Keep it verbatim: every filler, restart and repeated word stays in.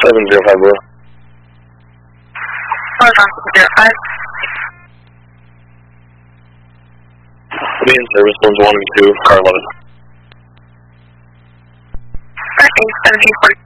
seven zero five Blue. Hold on, zero five. Be in service, ones one and two, car eleven. Eight seventeen forty.